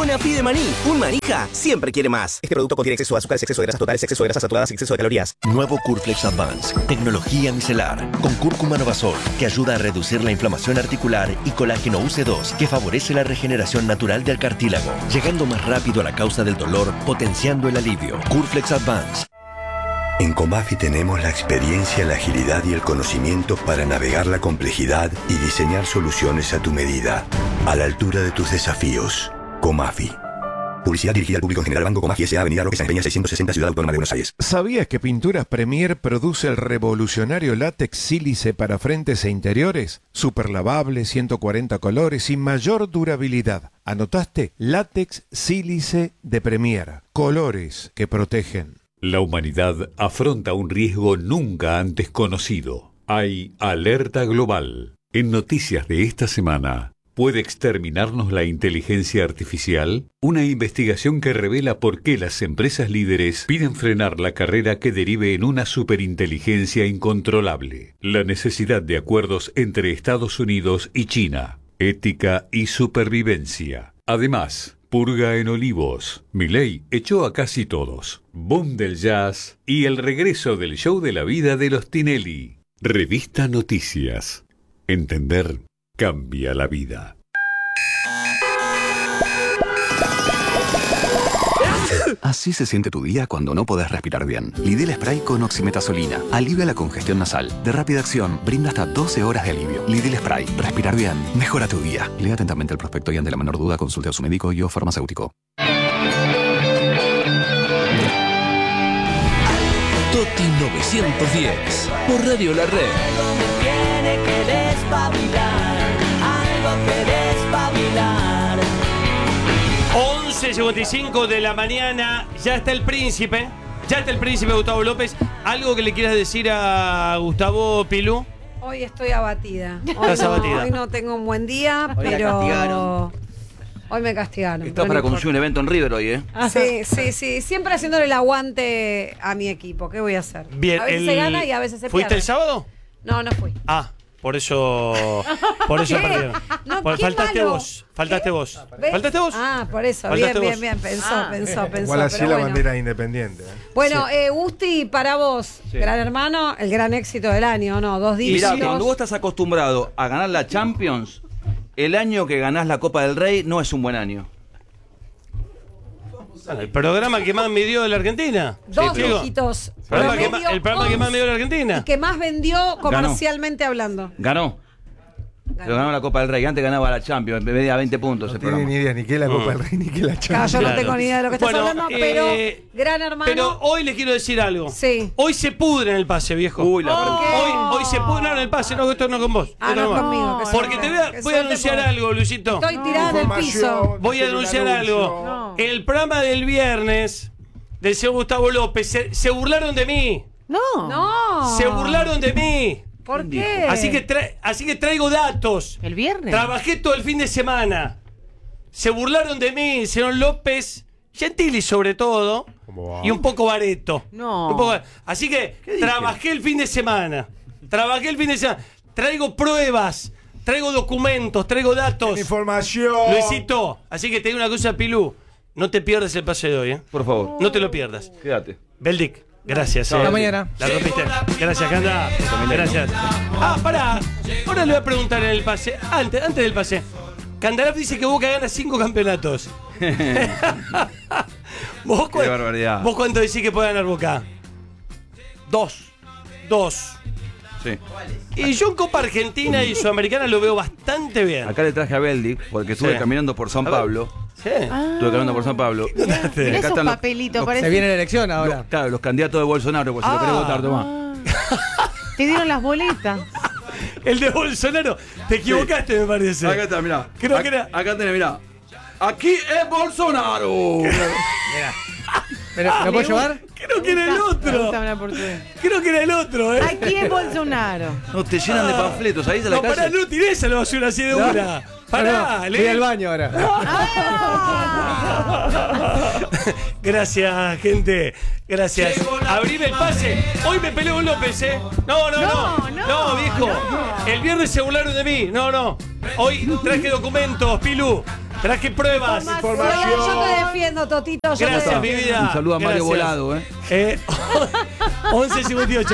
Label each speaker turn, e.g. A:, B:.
A: Manafí de maní. Un manija siempre quiere más. Este producto contiene exceso de azúcares, exceso de grasas totales, exceso de grasas saturadas y exceso de calorías.
B: Nuevo Curflex Advance. Tecnología micelar. Con cúrcuma novazol, que ayuda a reducir la inflamación articular, y colágeno UC2, que favorece la regeneración natural del cartílago, llegando más rápido a la causa del dolor, potenciando el alivio. Curflex Advance.
C: En Comafi tenemos la experiencia, la agilidad y el conocimiento para navegar la complejidad y diseñar soluciones a tu medida, a la altura de tus desafíos. Comafi. Publicidad dirigida al público en general. Banco Comafi S.A. Avenida Roque San Peña 660, Ciudad Autónoma de Buenos Aires.
D: ¿Sabías que Pinturas Premier produce el revolucionario látex sílice para frentes e interiores? Super lavable, 140 colores y mayor durabilidad. ¿Anotaste? Látex sílice de Premier. Colores que protegen.
E: La humanidad afronta un riesgo nunca antes conocido. Hay alerta global. En noticias de esta semana, ¿puede exterminarnos la inteligencia artificial? Una investigación que revela por qué las empresas líderes piden frenar la carrera que derive en una superinteligencia incontrolable. La necesidad de acuerdos entre Estados Unidos y China. Ética y supervivencia. Además, purga en Olivos. Milei echó a casi todos. Boom del jazz y el regreso del show de la vida de los Tinelli. Revista Noticias. Entender cambia la vida.
F: Así se siente tu día cuando no podés respirar bien. Lidl Spray con oximetazolina. Alivia la congestión nasal. De rápida acción, brinda hasta 12 horas de alivio. Lidl Spray. Respirar bien. Mejora tu día. Lea atentamente el prospecto y ante la menor duda consulte a su médico y o farmacéutico.
A: Toti 910 por Radio La Red.
G: Algo me tiene que despabilar. Algo que despabilar.
H: 11:55 de la mañana, ya está el príncipe Gustavo López. ¿Algo que le quieras decir a Gustavo Pilú?
I: Hoy estoy abatida.
H: Estás abatida.
I: Hoy no tengo un buen día,
J: Hoy
I: pero...
J: la castigaron.
I: Hoy me castigaron.
J: Estás para conducir un evento en River hoy, ¿eh?
I: Sí. Siempre haciéndole el aguante a mi equipo. ¿Qué voy a hacer?
H: Bien,
I: a veces se gana y a veces se pierde.
H: ¿Fuiste el sábado?
I: No fui.
H: Ah, por eso perdieron.
I: No,
H: Faltaste
I: malo.
H: vos. Faltaste vos.
I: ¿Ves?
H: ¿Faltaste vos?
I: Ah, por eso.
H: Faltaste
I: Bien.
H: vos.
I: Pensó.
D: Igual así
I: pero
D: la
I: bueno.
D: bandera independiente.
I: Bueno, Gusti, para vos,
J: Sí.
I: Gran Hermano, el gran éxito del año, ¿no? 2 dígitos.
J: Mirá, cuando vos estás acostumbrado a ganar la Champions, el año que ganás la Copa del Rey no es un buen año.
H: El programa que más midió de la Argentina.
I: 2
H: Sí, digo,
I: dígitos.
H: el programa que más midió de la Argentina.
I: Y que más vendió comercialmente hablando.
J: Ganó. Pero ganó la Copa del Rey. Antes ganaba la Champions, medía 20 puntos.
D: No tiene ni idea ni qué es la Copa del Rey ni qué es la
I: Claro,
D: Champions.
I: yo no tengo ni idea de lo que estás hablando, pero Gran Hermano.
H: Pero hoy les quiero decir algo.
I: Sí.
H: Hoy se pudre en el pase, viejo.
J: Uy, la
I: ¿Por qué?
H: Hoy se pudre en el pase, no, esto no con vos.
I: Ah,
H: Esto
I: no
H: va.
I: conmigo. que
H: Porque
I: suerte,
H: te
I: que
H: voy a
I: suerte,
H: anunciar
I: porque
H: algo, Luisito.
I: Estoy tirada en el piso.
H: Voy a anunciar algo.
I: No.
H: El programa del viernes del señor Gustavo López se burlaron de mí.
I: No.
H: Se burlaron de mí.
I: ¿Por qué?
H: Así que traigo datos.
K: ¿El viernes?
H: Trabajé todo el fin de semana. Se burlaron de mí, señor López, Gentili sobre todo, y un poco Bareto.
K: No.
H: Así que trabajé el fin de semana. Traigo pruebas, traigo documentos, traigo datos.
D: Información.
H: Luisito, así que te digo una cosa, Pilú. No te pierdas el pase de hoy, ¿eh?
J: Por favor.
H: No te lo pierdas.
J: Quédate.
H: Beldic, gracias.
J: Hasta
H: mañana. La rompiste. Gracias, Canda. Gracias. Pará. Ahora le voy a preguntar en el pase. Antes del pase. Candaraf dice que Boca gana 5 campeonatos.
J: Qué barbaridad.
H: ¿Vos cuánto decís que puede ganar Boca?
J: 2. Sí.
H: Y yo en Copa Argentina y Sudamericana lo veo bastante bien.
J: Acá le traje a Beldi porque estuve
H: Sí.
J: caminando por San Pablo.
H: Sí.
J: Estuve caminando por San Pablo.
K: Mirá
J: Acá
K: esos
J: están los-
K: papelitos,
J: los-
K: parece.
L: Se viene la elección ahora.
J: Claro, los candidatos de Bolsonaro, por si lo querés votar, tomá.
K: Te dieron las boletas.
H: El de Bolsonaro. Te equivocaste, me parece.
J: Acá está, mirá.
H: Creo que era.
J: Acá tenés, mirá. Aquí es Bolsonaro.
L: ¿Me puedo llevar?
H: Creo que era el
K: Me gusta
H: otro.
K: hablar portugués.
H: Creo que era el otro, ¿eh?
K: Aquí es Bolsonaro.
J: No, te llenan de panfletos. Ahí está la
H: No, pará,
J: calle.
H: no tirés a la basura así de una. Pará,
L: Voy
H: lee.
L: al baño ahora.
H: Gracias, gente. Gracias. Abrime el pase. Hoy me peleo con López, ¿eh? No, viejo. El viernes se burlaron de mí. No. Hoy traje documentos, Pilú. Traje pruebas.
I: Yo te defiendo, Totito. Yo te
H: Gracias, mi
I: defiendo.
H: vida.
J: Un saludo a Mario
H: Gracias.
J: Volado,
H: 11:58.